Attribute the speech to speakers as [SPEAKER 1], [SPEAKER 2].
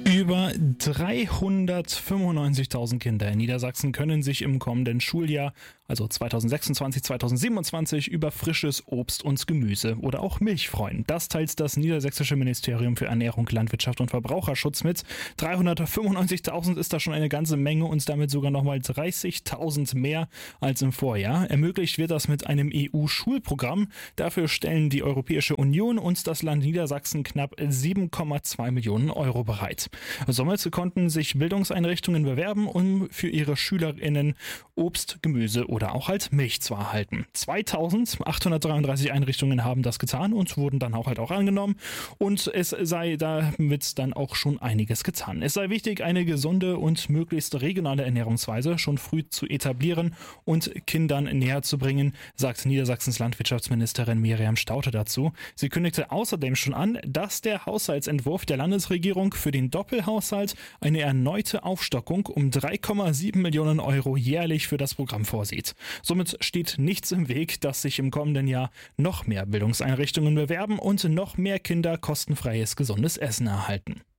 [SPEAKER 1] Über 395.000 Kinder in Niedersachsen können sich im kommenden Schuljahr, also 2026/2027, über frisches Obst und Gemüse oder auch Milch freuen. Das teilt das Niedersächsische Ministerium für Ernährung, Landwirtschaft und Verbraucherschutz mit. 395.000 ist da schon eine ganze Menge und damit sogar nochmal 30.000 mehr als im Vorjahr. Ermöglicht wird das mit einem EU-Schulprogramm. Dafür stellen die Europäische Union und das Land Niedersachsen knapp 7,2 Millionen Euro bereit. Somit konnten sich Bildungseinrichtungen bewerben, um für ihre SchülerInnen Obst, Gemüse oder auch halt Milch zu erhalten. 2.833 Einrichtungen haben das getan und wurden dann auch angenommen. Und es sei damit dann auch schon einiges getan. Es sei wichtig, eine gesunde und möglichst regionale Ernährungsweise schon früh zu etablieren und Kindern näher zu bringen, sagt Niedersachsens Landwirtschaftsministerin Miriam Staudte dazu. Sie kündigte außerdem schon an, dass der Haushaltsentwurf der Landesregierung für den Doppelhaushalt eine erneute Aufstockung um 3,7 Millionen Euro jährlich für das Programm vorsieht. Somit steht nichts im Weg, dass sich im kommenden Jahr noch mehr Bildungseinrichtungen bewerben und noch mehr Kinder kostenfreies, gesundes Essen erhalten.